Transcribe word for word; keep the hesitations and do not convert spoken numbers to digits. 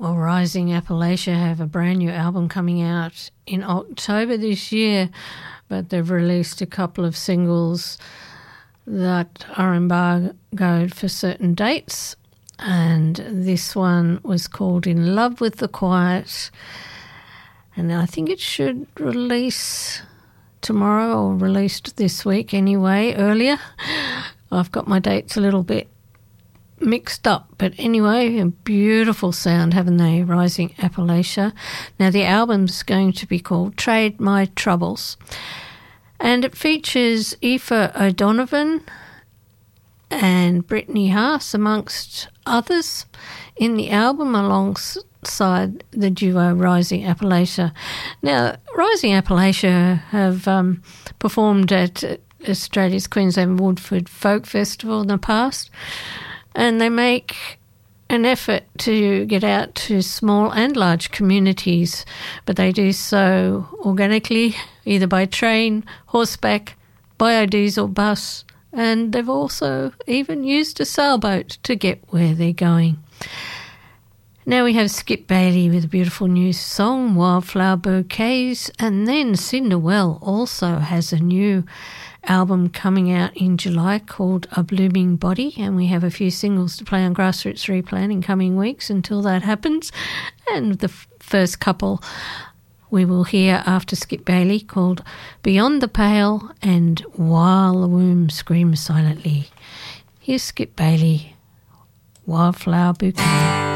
Well, Rising Appalachia have a brand new album coming out in October this year, but they've released a couple of singles that are embargoed for certain dates, and this one was called In Love with the Quiet, and I think it should release tomorrow or released this week anyway, earlier. I've got my dates a little bit mixed up, but anyway, a beautiful sound, haven't they? Rising Appalachia. Now the album's going to be called Trade My Troubles, and it features Aoife O'Donovan and Brittany Haas amongst others in the album, alongside the duo Rising Appalachia. Now Rising Appalachia have um, performed at Australia's Queensland Woodford Folk Festival in the past, and they make an effort to get out to small and large communities, but they do so organically, either by train, horseback, biodiesel bus, and they've also even used a sailboat to get where they're going. Now we have Skip Bailey with a beautiful new song, Wildflower Bouquets, and then Cinderwell also has a new album coming out in July called A Blooming Body, and we have a few singles to play on Grassroots Replay in coming weeks until that happens. And the f- first couple we will hear after Skip Bailey called Beyond the Pale and While the Womb Screams Silently. Here's Skip Bailey, Wildflower Bouquet.